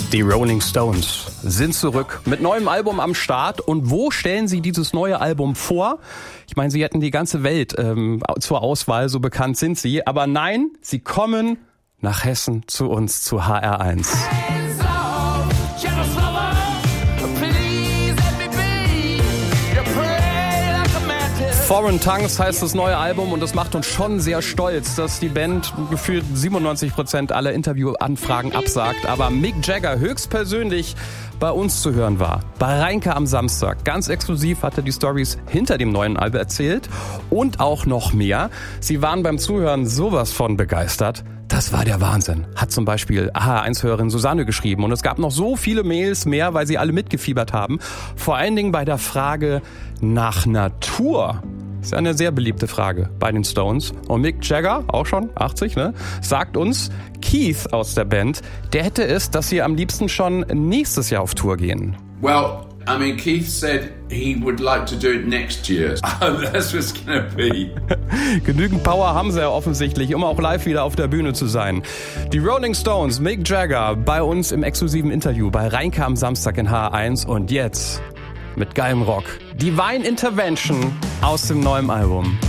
Die Rolling Stones sind zurück mit neuem Album am Start. Und wo stellen sie dieses neue Album vor? Ich meine, sie hätten die ganze Welt zur Auswahl, so bekannt sind sie. Aber nein, sie kommen nach Hessen zu uns, zu HR1. Foreign Tongues heißt das neue Album und das macht uns schon sehr stolz, dass die Band gefühlt 97% aller Interviewanfragen absagt, aber Mick Jagger höchstpersönlich bei uns zu hören war. Bei Reinke am Samstag. Ganz exklusiv hat er die Storys hinter dem neuen Album erzählt und auch noch mehr. Sie waren beim Zuhören sowas von begeistert. Das war der Wahnsinn, hat zum Beispiel HR1-Hörerin Susanne geschrieben. Und es gab noch so viele Mails mehr, weil sie alle mitgefiebert haben. Vor allen Dingen bei der Frage nach Natur. Das ist eine sehr beliebte Frage bei den Stones. Und Mick Jagger, auch schon 80, sagt uns, Keith aus der Band, der hätte es, dass sie am liebsten schon nächstes Jahr auf Tour gehen. Well, I mean, Keith said he would like to do it next year. That's what's gonna be. Genügend Power haben sie ja offensichtlich, um auch live wieder auf der Bühne zu sein. Die Rolling Stones, Mick Jagger, bei uns im exklusiven Interview bei Reinke am Samstag in HR1. Und jetzt mit geilem Rock. Divine Intervention aus dem neuen Album.